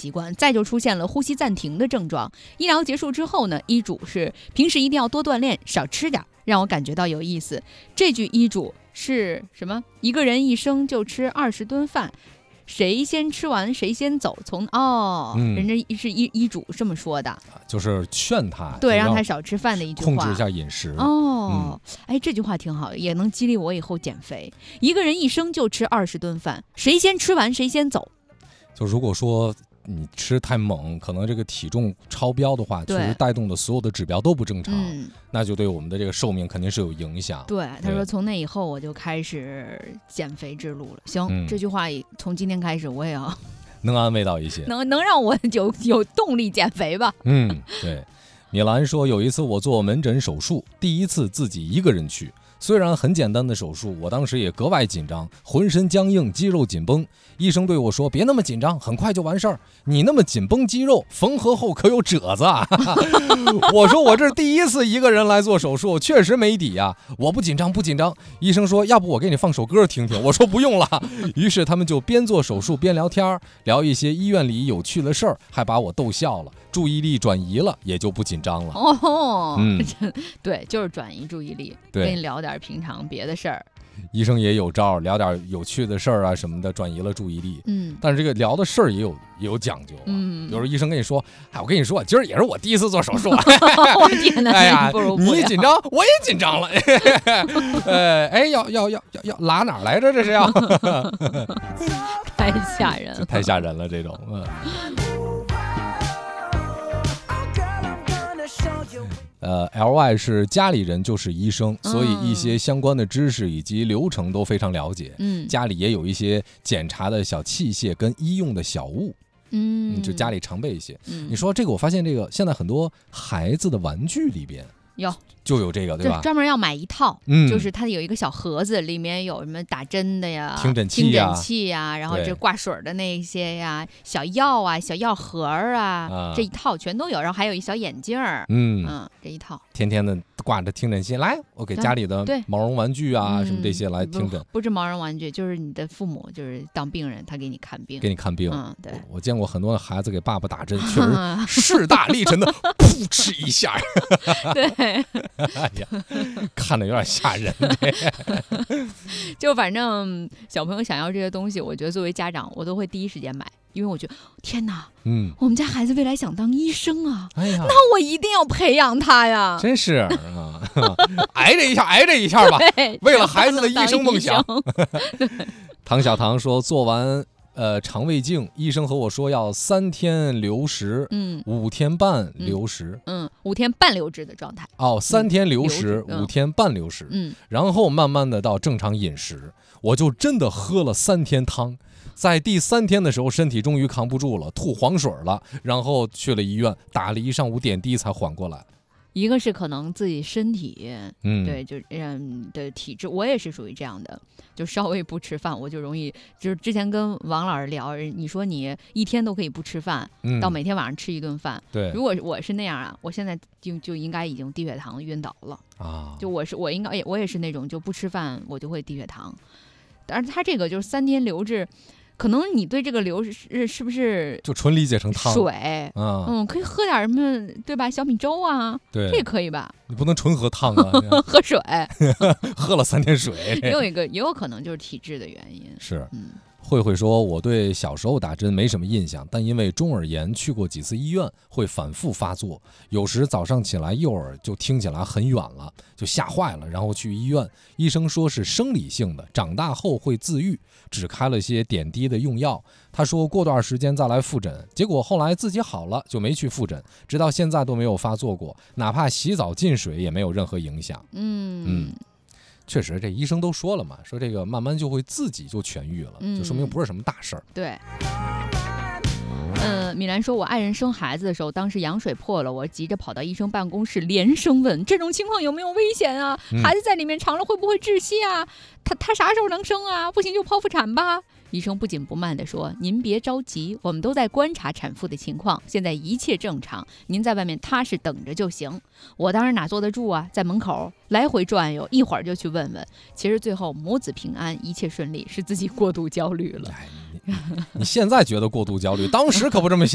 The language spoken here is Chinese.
习惯，再就出现了呼吸暂停的症状。医疗结束之后呢，医嘱是平时一定要多锻炼，少吃点，让我感觉到有意思。这句医嘱是什么？一个人一生就吃20顿饭，谁先吃完谁先走。人家是医嘱这么说的， 就是劝他， 对，让他少吃饭的一句话， 控制一下饮食。 这句话挺好，也能激励我以后减肥。一个人一生就吃20顿饭，谁先吃完谁先走。 就如果说你吃太猛，可能这个体重超标的话，确实带动的所有的指标都不正常，那就对我们的这个寿命肯定是有影响。 对，他说从那以后我就开始减肥之路了。行，这句话从今天开始我也要能安慰到一些， 能让我有动力减肥吧。 对。米兰说，有一次我做门诊手术，第一次自己一个人去，虽然很简单的手术，我当时也格外紧张，浑身僵硬，肌肉紧绷。医生对我说，别那么紧张，很快就完事儿，你那么紧绷肌肉，缝合后可有褶子啊。我说我这是第一次一个人来做手术，确实没底啊。我不紧张。医生说，要不我给你放首歌听听。我说不用了。于是他们就边做手术边聊天，聊一些医院里有趣的事儿，还把我逗笑了，注意力转移了，也就不紧张了。 对，就是转移注意力，跟你聊点平常别的事儿。 医生也有招，聊点有趣的事儿啊什么的，转移了注意力。但是这个聊的事儿也有讲究。有时候医生跟你说，我跟你说，今儿也是我第一次做手术。 我天哪！ 哎呀，你紧张，我也紧张了。要拉哪儿来着？这是要太吓人了， 太吓人了，这种。LY 是家里人就是医生，所以一些相关的知识以及流程都非常了解。家里也有一些检查的小器械跟医用的小物。就家里常备一些。你说这个，我发现这个现在很多孩子的玩具里边就有这个，对吧？ 专门要买一套，就是它有一个小盒子，里面有什么打针的呀、 听诊器呀，然后这挂水的那些呀、小药啊、小药盒啊，这一套全都有。然后还有一小眼镜儿，这一套。 天天的挂着听诊器，来，我给家里的毛绒玩具啊什么这些来听诊。 不是毛绒玩具，就是你的父母就是当病人，他给你看病。 对，我见过很多孩子给爸爸打针，确实势大力沉的，噗嗤一下。 对。 哎呀，看着有点吓人。 就反正小朋友想要这些东西，我觉得作为家长，我都会第一时间买，因为我觉得天哪，我们家孩子未来想当医生啊，那我一定要培养他呀。 真是挨着一下吧，为了孩子的医生梦想。唐小唐说，做完肠胃镜，医生和我说要3天流食，5天半流食 ，5天半流质的状态。 3天流食，5天半流食，然后慢慢的到正常饮食。我就真的喝了3天汤，在第3天的时候，身体终于扛不住了，吐黄水了，然后去了医院，打了1上午点滴才缓过来。 一个是可能自己身体，对，就的体质，我也是属于这样的，就稍微不吃饭，我就容易，就是之前跟王老师聊，你说你一天都可以不吃饭，到每天晚上吃1顿饭， 对， 如果我是那样啊，我现在就应该已经低血糖晕倒了啊，就我也是那种就不吃饭我就会低血糖，但是他这个就是3天流质。可能你对这个流是不是就纯理解成汤水？可以喝点什么，对吧？小米粥啊， 对， 这可以吧？ 你不能纯喝汤啊， 喝水， 喝了3天水。 也有可能就是体质的原因。 是，慧慧说，我对小时候打针没什么印象，但因为中耳炎去过几次医院，会反复发作，有时早上起来右耳就听起来很远了，就吓坏了，然后去医院，医生说是生理性的，长大后会自愈，只开了些点滴的用药。他说过段时间再来复诊，结果后来自己好了就没去复诊，直到现在都没有发作过，哪怕洗澡进水也没有任何影响。确实，这医生都说了嘛，说这个慢慢就会自己就痊愈了，就说明不是什么大事儿。 对。米兰说，我爱人生孩子的时候，当时羊水破了，我急着跑到医生办公室，连声问这种情况有没有危险啊？孩子在里面长了会不会窒息啊？他啥时候能生啊？不行就剖腹产吧。医生不紧不慢地说，您别着急，我们都在观察产妇的情况，现在一切正常，您在外面踏实等着就行。我当然哪坐得住啊，在门口来回转悠，一会儿就去问问。其实最后母子平安，一切顺利，是自己过度焦虑了。 你现在觉得过度焦虑，当时可不这么想。